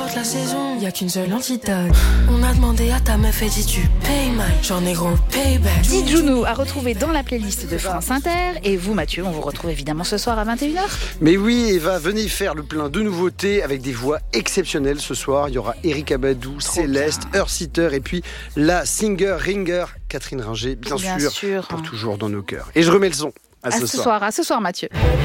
importe la saison, y a qu'une seule antidote. On a demandé à ta meuf et dit tu payes mal. J'en ai gros payback. Dit Juno à retrouver dans la playlist de France Inter. Et vous Mathieu, on vous retrouve évidemment ce soir à 21h. Mais oui, Eva, venez faire le plein de nouveautés avec des voix exceptionnelles ce soir. Il y aura Erykah Badu, Céleste, Earthseeker et puis la singer-ringer Catherine Ringer, bien sûr, pour toujours dans nos cœurs. Et je remets le son. À ce soir Mathieu.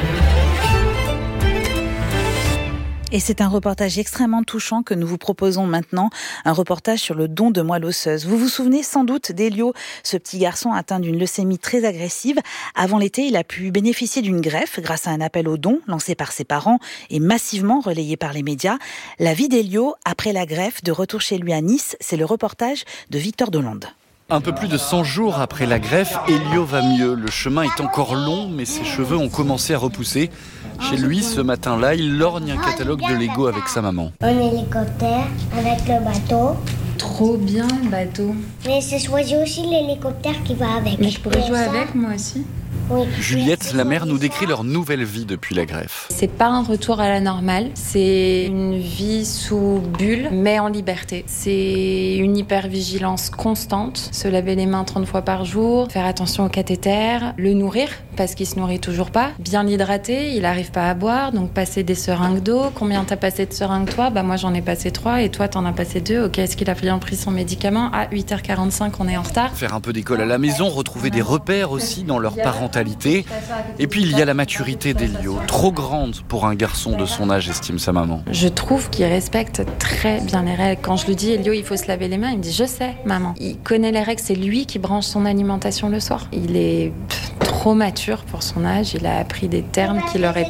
Et c'est un reportage extrêmement touchant que nous vous proposons maintenant, un reportage sur le don de moelle osseuse. Vous vous souvenez sans doute d'Elio, ce petit garçon atteint d'une leucémie très agressive. Avant l'été, il a pu bénéficier d'une greffe grâce à un appel aux dons lancé par ses parents et massivement relayé par les médias. La vie d'Elio après la greffe, de retour chez lui à Nice, c'est le reportage de Victor Delande. Un peu plus de 100 jours après la greffe, Elio va mieux. Le chemin est encore long, mais ses cheveux ont commencé à repousser. Chez lui, ce matin-là, il lorgne un catalogue de Lego avec sa maman. Un hélicoptère avec le bateau. Trop bien le bateau. Mais c'est choisi aussi l'hélicoptère qui va avec. Mais je pourrais jouer avec moi aussi. Oui. Juliette, la mère, nous décrit leur nouvelle vie depuis la greffe. C'est pas un retour à la normale, c'est une vie sous bulle, mais en liberté. C'est une hypervigilance constante, se laver les mains 30 fois par jour, faire attention au cathéter, le nourrir, parce qu'il se nourrit toujours pas, bien l'hydrater, il n'arrive pas à boire, donc passer des seringues d'eau. Combien t'as passé de seringues toi ? Moi j'en ai passé 3 et toi t'en as passé 2. Ok, est-ce qu'il a bien pris son médicament ? À 8h45, on est en retard. Faire un peu d'école à la maison, retrouver des repères aussi dans leur parentalité. Et puis il y a la maturité d'Elio, trop grande pour un garçon de son âge, estime sa maman. Je trouve qu'il respecte très bien les règles. Quand je lui dis Elio, il faut se laver les mains, il me dit je sais maman. Il connaît les règles, c'est lui qui branche son alimentation le soir. Il est trop mature pour son âge, il a appris des termes qu'il n'aurait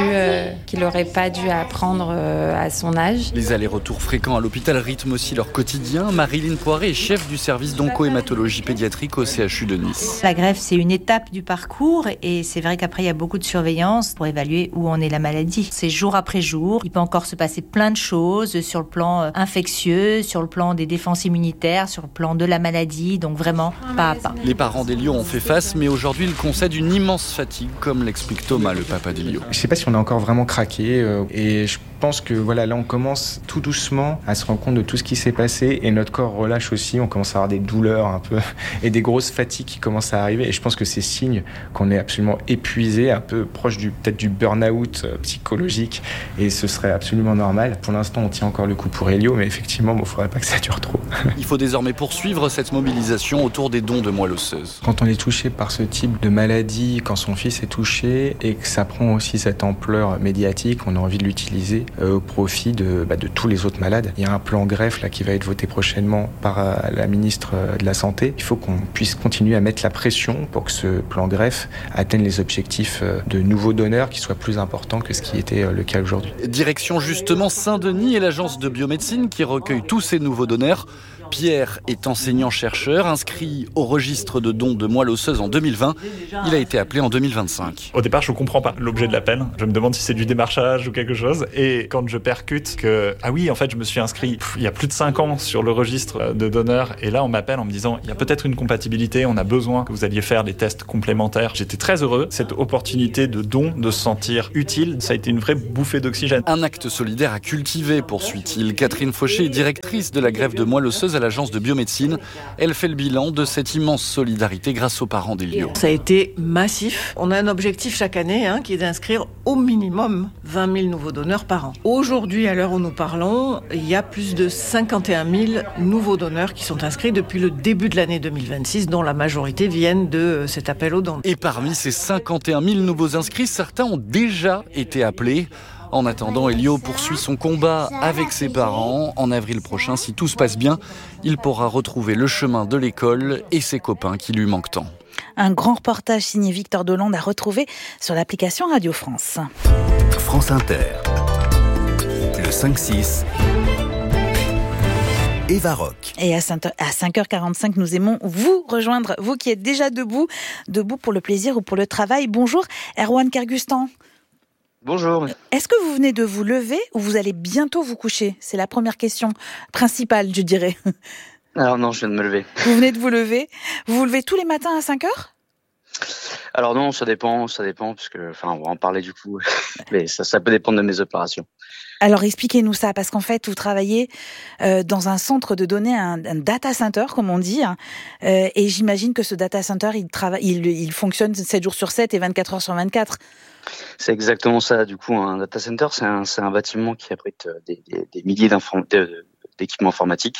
pas dû apprendre à son âge. Les allers-retours fréquents à l'hôpital rythment aussi leur quotidien. Marilyn Poiré est chef du service d'onco-hématologie pédiatrique au CHU de Nice. La greffe, c'est une étape du parcours et c'est vrai qu'après, il y a beaucoup de surveillance pour évaluer où en est la maladie. C'est jour après jour. Il peut encore se passer plein de choses sur le plan infectieux, sur le plan des défenses immunitaires, sur le plan de la maladie, donc vraiment pas à pas. Les parents d'Elio ont fait face, mais aujourd'hui, ils concèdent une immense fatigue, comme l'explique Thomas, le papa d'Elio. Je ne sais pas si on a encore vraiment craqué et je pense que voilà, là on commence tout doucement à se rendre compte de tout ce qui s'est passé et notre corps relâche aussi, on commence à avoir des douleurs un peu et des grosses fatigues qui commencent à arriver et je pense que c'est signe qu'on est absolument épuisé, un peu proche peut-être du burn-out psychologique et ce serait absolument normal. Pour l'instant on tient encore le coup pour Elio mais effectivement il ne faudrait pas que ça dure trop. Il faut désormais poursuivre cette mobilisation autour des dons de moelle osseuse. Quand on est touché par ce type de maladie, quand son fils est touché et que ça prend aussi cette ampleur médiatique, on a envie de l'utiliser au profit de tous les autres malades. Il y a un plan greffe là, qui va être voté prochainement par la ministre de la Santé. Il faut qu'on puisse continuer à mettre la pression pour que ce plan greffe atteigne les objectifs de nouveaux donneurs qui soient plus importants que ce qui était le cas aujourd'hui. Direction justement Saint-Denis et l'agence de biomédecine qui recueille tous ces nouveaux donneurs. Pierre est enseignant-chercheur, inscrit au registre de dons de moelle osseuse en 2020. Il a été appelé en 2025. Au départ, je ne comprends pas l'objet de l'appel. Je me demande si c'est du démarchage ou quelque chose. Et quand je percute que, en fait, je me suis inscrit il y a plus de 5 ans sur le registre de donneurs. Et là, on m'appelle en me disant, il y a peut-être une compatibilité, on a besoin que vous alliez faire des tests complémentaires. J'étais très heureux. Cette opportunité de don, de se sentir utile, ça a été une vraie bouffée d'oxygène. Un acte solidaire à cultiver, poursuit-il. Catherine Fauché est directrice de la greffe de moelle osseuse à l'agence de biomédecine. Elle fait le bilan de cette immense solidarité grâce aux parents d'Elio. Ça a été massif. On a un objectif chaque année qui est d'inscrire au minimum 20 000 nouveaux donneurs par an. Aujourd'hui, à l'heure où nous parlons, il y a plus de 51 000 nouveaux donneurs qui sont inscrits depuis le début de l'année 2026, dont la majorité viennent de cet appel aux dons. Et parmi ces 51 000 nouveaux inscrits, certains ont déjà été appelés. En attendant, Elio poursuit son combat avec ses parents. En avril prochain, si tout se passe bien, il pourra retrouver le chemin de l'école et ses copains qui lui manquent tant. Un grand reportage signé Victor Delande à retrouver sur l'application Radio France. France Inter, le 5-6, Eva Rock. Et à 5h45, nous aimons vous rejoindre, vous qui êtes déjà debout pour le plaisir ou pour le travail. Bonjour, Erwan Kergustan. Bonjour. Est-ce que vous venez de vous lever ou vous allez bientôt vous coucher ? C'est la première question principale, je dirais. Alors non, je viens de me lever. Vous venez de vous lever. Vous vous levez tous les matins à 5h ? Alors non, ça dépend, parce que, on va en parler du coup, mais ça peut dépendre de mes opérations. Alors expliquez-nous ça, parce qu'en fait vous travaillez dans un centre de données, un data center comme on dit, et j'imagine que ce data center il fonctionne 7 jours sur 7 et 24 heures sur 24. C'est exactement ça. Du coup, un data center, c'est un bâtiment qui abrite des milliers d'équipements informatiques.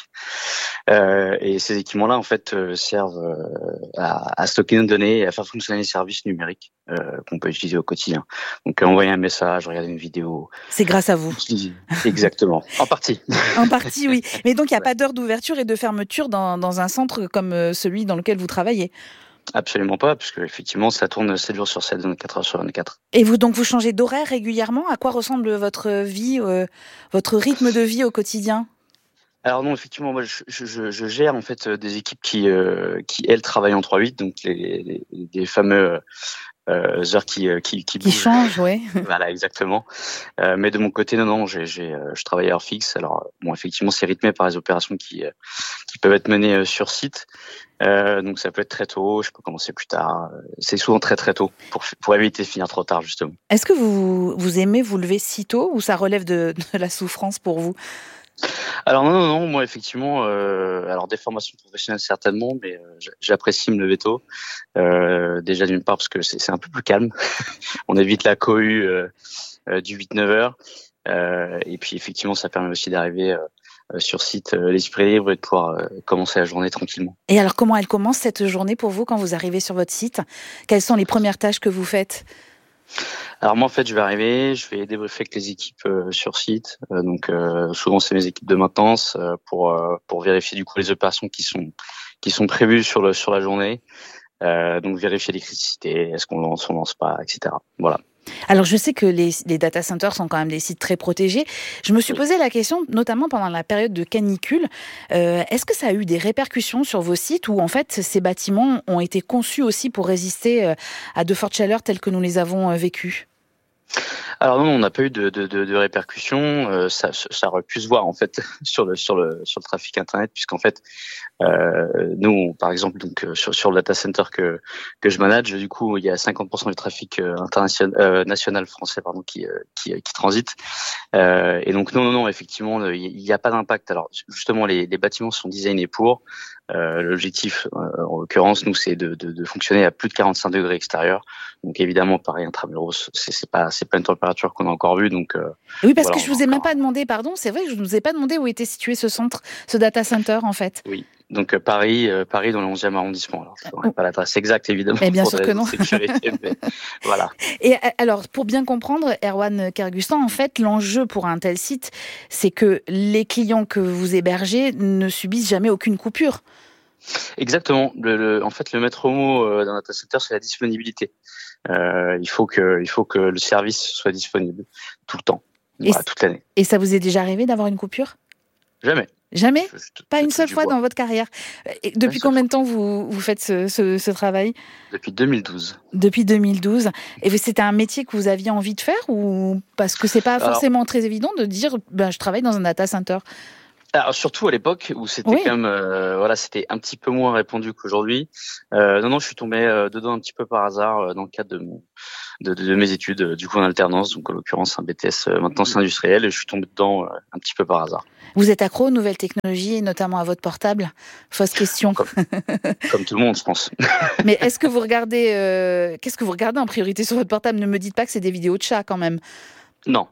Et ces équipements-là, en fait, servent à stocker nos données et à faire fonctionner les services numériques qu'on peut utiliser au quotidien. Donc, envoyer un message, regarder une vidéo. C'est grâce à vous. Exactement. En partie. En partie, oui. Mais donc, il n'y a pas d'heure d'ouverture et de fermeture dans un centre comme celui dans lequel vous travaillez? Absolument pas, parce que effectivement, ça tourne 7 jours sur 7, 24 heures sur 24. Et vous changez d'horaire régulièrement? À quoi ressemble votre vie, votre rythme de vie au quotidien? Alors non, effectivement, moi je gère en fait des équipes qui elles travaillent en 3/8, donc les fameux heures qui changent, ouais. Voilà, exactement. Mais de mon côté, non, je travaille à heure fixe. Alors bon, effectivement, c'est rythmé par les opérations qui peuvent être menées sur site. Donc ça peut être très tôt, je peux commencer plus tard. C'est souvent très très tôt pour éviter de finir trop tard justement. Est-ce que vous aimez vous lever si tôt ou ça relève de la souffrance pour vous? Alors non, moi effectivement, alors des formations professionnelles certainement, mais j'apprécie me lever tôt. Déjà d'une part parce que c'est un peu plus calme, on évite la cohue du 8-9 heures, et puis effectivement ça permet aussi d'arriver sur site l'esprit libre et de pouvoir commencer la journée tranquillement. Et alors comment elle commence cette journée pour vous quand vous arrivez sur votre site? Quelles sont les premières tâches que vous faites? Alors moi en fait je vais arriver, je vais débriefer avec les équipes sur site, donc souvent c'est mes équipes de maintenance pour vérifier du coup les opérations qui sont prévues sur la journée, donc vérifier l'électricité, est-ce qu'on lance pas, etc. Voilà. Alors je sais que les data centers sont quand même des sites très protégés. Je me suis posé la question, notamment pendant la période de canicule, est-ce que ça a eu des répercussions sur vos sites où en fait ces bâtiments ont été conçus aussi pour résister à de fortes chaleurs telles que nous les avons vécues? Alors non, on n'a pas eu de répercussions. Ça aurait pu se voir en fait sur le trafic internet, puisqu'en fait nous, par exemple, donc sur le data center que je manage, du coup, il y a 50% du trafic national français qui transite. Et donc non, effectivement, il n'y a pas d'impact. Alors justement, les bâtiments sont designés pour. L'objectif, en l'occurrence, nous, c'est de fonctionner à plus de 45 degrés extérieurs. Donc évidemment, pareil, intramuros, c'est pas une température qu'on a encore vue. Donc oui, parce que je vous ai même pas demandé, pardon, c'est vrai que je ne vous ai pas demandé où était situé ce centre, ce data center en fait. Oui. Donc Paris dans le 11e arrondissement. Alors je ne connais pas l'adresse exacte évidemment. Mais bien sûr que non. Sécurité, mais voilà. Et alors pour bien comprendre, Erwan Kergustan, en fait l'enjeu pour un tel site, c'est que les clients que vous hébergez ne subissent jamais aucune coupure. Exactement. En fait, le maître mot d'un data center, c'est la disponibilité. Il faut que le service soit disponible tout le temps, toute l'année. Et ça vous est déjà arrivé d'avoir une coupure? Jamais. Jamais? Pas une seule fois dans votre carrière? Et depuis combien de temps vous faites ce travail? Depuis 2012. Depuis 2012. Et c'était un métier que vous aviez envie de faire ou parce que c'est pas forcément très évident de dire je travaille dans un data center? Alors surtout à l'époque où c'était quand même c'était un petit peu moins répandu qu'aujourd'hui. Non, je suis tombé dedans un petit peu par hasard dans le cadre de mes études du coup en alternance, donc en l'occurrence un BTS maintenance industrielle, et je suis tombé dedans un petit peu par hasard. Vous êtes accro aux nouvelles technologies et notamment à votre portable? Fausse question. Comme tout le monde, je pense. Mais est-ce que vous regardez qu'est-ce que vous regardez en priorité sur votre portable? Ne me dites pas que c'est des vidéos de chats quand même. Non.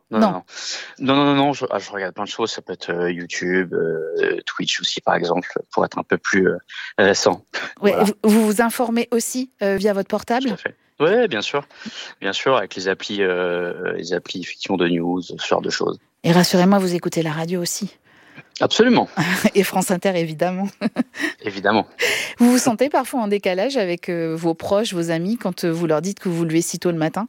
Je regarde plein de choses. Ça peut être YouTube, Twitch aussi, par exemple, pour être un peu plus récent. Ouais, voilà. Vous vous informez aussi via votre portable? Tout à fait. Oui, bien sûr, avec les applis effectivement de news, ce genre de choses. Et rassurez-moi, vous écoutez la radio aussi? Absolument. Et France Inter, évidemment. Évidemment. Vous vous sentez parfois en décalage avec vos proches, vos amis, quand vous leur dites que vous vous levez si tôt le matin?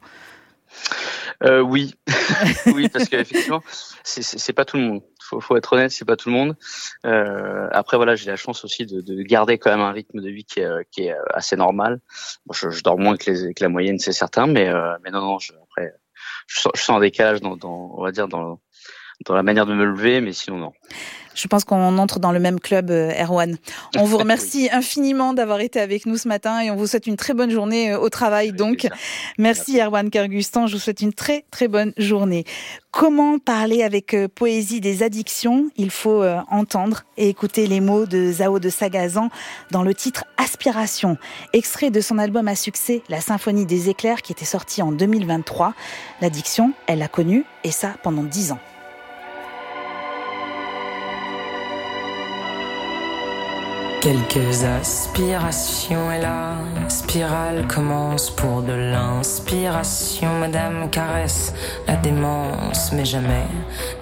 Oui, oui, parce qu'effectivement, c'est pas tout le monde. Faut être honnête, c'est pas tout le monde. Après, voilà, j'ai la chance aussi de garder quand même un rythme de vie qui est assez normal. Bon, je dors moins que la moyenne, c'est certain, mais non, après, je sens un décalage on va dire dans dans la manière de me lever, mais sinon non. Je pense qu'on entre dans le même club, Erwan. On vous remercie infiniment d'avoir été avec nous ce matin et on vous souhaite une très bonne journée au travail. Donc, merci Erwan Kergustan, je vous souhaite une très très bonne journée. Comment parler avec poésie des addictions ? Il faut entendre et écouter les mots de Zao de Sagazan dans le titre Aspiration, extrait de son album à succès La Symphonie des éclairs qui était sorti en 2023. L'addiction, elle l'a connue et ça pendant 10 ans. Quelques aspirations et la spirale commence pour de l'inspiration. Madame caresse la démence, mais jamais